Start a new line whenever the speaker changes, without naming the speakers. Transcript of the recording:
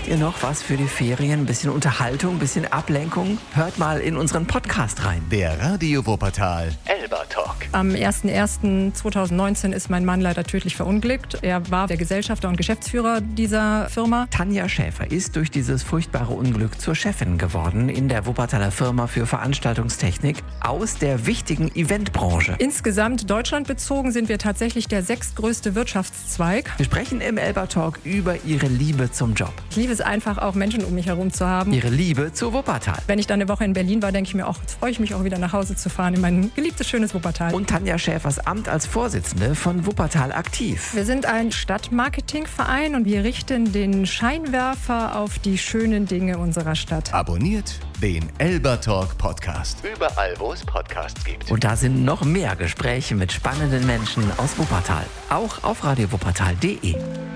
ihr noch was für die Ferien? Ein bisschen Unterhaltung, ein bisschen Ablenkung? Hört mal in unseren Podcast rein.
Der Radio Wuppertal
Elba-Talk.
Am 01.01.2019 ist mein Mann leider tödlich verunglückt. Er war der Gesellschafter und Geschäftsführer dieser Firma.
Tanja Schäfer ist durch dieses furchtbare Unglück zur Chefin geworden in der Wuppertaler Firma für Veranstaltungstechnik aus der wichtigen Eventbranche.
Insgesamt deutschlandbezogen sind wir tatsächlich der 6. größte Wirtschaftszweig.
Wir sprechen im Elba-Talk über ihre Liebe zum Job.
Ich liebe es einfach, auch Menschen um mich herum zu haben.
Ihre Liebe zu Wuppertal.
Wenn ich dann eine Woche in Berlin war, denke ich mir auch, jetzt freue ich mich auch wieder nach Hause zu fahren in mein geliebtes, schönes Wuppertal.
Und Tanja Schäfers Amt als Vorsitzende von Wuppertal aktiv.
Wir sind ein Stadtmarketingverein und wir richten den Scheinwerfer auf die schönen Dinge unserer Stadt.
abonniert den Elba-Talk Podcast.
Überall, wo es Podcasts gibt.
Und da sind noch mehr Gespräche mit spannenden Menschen aus Wuppertal. Auch auf radiowuppertal.de.